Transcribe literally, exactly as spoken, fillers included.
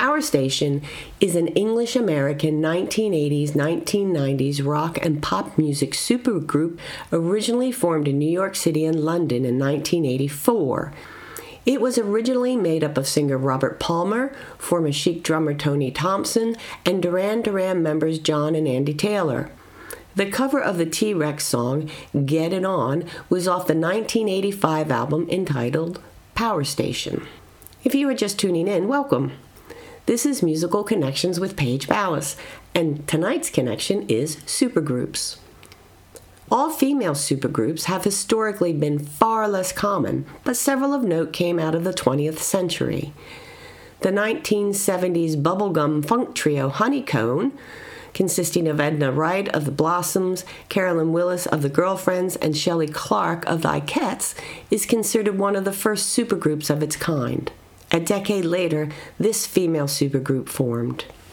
Power Station is an English-American nineteen eighties to nineteen nineties rock and pop music supergroup originally formed in New York City and London in nineteen eighty-four. It was originally made up of singer Robert Palmer, former Chic drummer Tony Thompson, and Duran Duran members John and Andy Taylor. The cover of the T-Rex song, Get It On, was off the nineteen eighty-five album entitled Power Station. If you are just tuning in, welcome. This is Musical Connections with Paige Ballas, and tonight's connection is supergroups. All female supergroups have historically been far less common, but several of note came out of the twentieth century. The nineteen seventies bubblegum funk trio Honeycomb, consisting of Edna Wright of the Blossoms, Carolyn Willis of the Girlfriends, and Shelley Clark of the Ikettes, is considered one of the first supergroups of its kind. A decade later, this female supergroup formed.